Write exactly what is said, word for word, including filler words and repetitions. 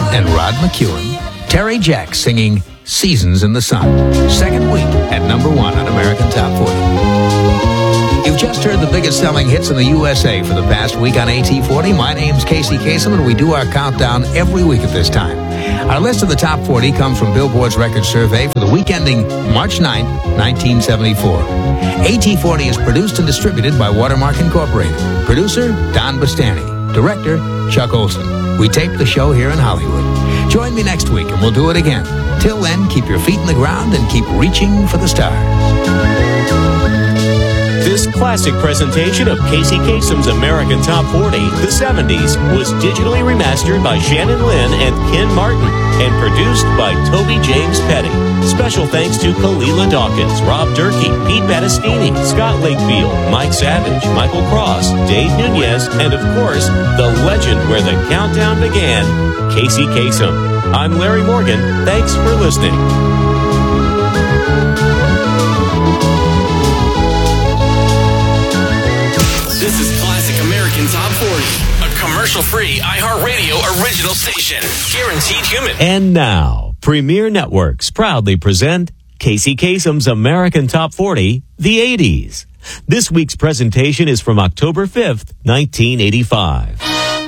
and Rod McEwen. Terry Jacks singing Seasons in the Sun. Second week at number one on American Top forty. You've just heard the biggest selling hits in the U S A for the past week on A T forty. My name's Casey Kasem, and we do our countdown every week at this time. Our list of the top forty comes from Billboard's record survey for the week ending March ninth, nineteen seventy-four. A T forty is produced and distributed by Watermark Incorporated. Producer, Don Bastani. Director, Chuck Olson. We tape the show here in Hollywood. Join me next week, and we'll do it again. Till then, keep your feet in the ground and keep reaching for the stars. This classic presentation of Casey Kasem's American Top forty, the seventies, was digitally remastered by Shannon Lynn and Ken Martin and produced by Toby James Petty. Special thanks to Kalila Dawkins, Rob Durkee, Pete Battistini, Scott Lakefield, Mike Savage, Michael Cross, Dave Nunez, and of course, the legend where the countdown began, Casey Kasem. I'm Larry Morgan. Thanks for listening. This is Classic American Top forty, a commercial-free iHeartRadio original station. Guaranteed human. And now, Premier Networks proudly present Casey Kasem's American Top forty, the eighties. This week's presentation is from October fifth, nineteen eighty-five.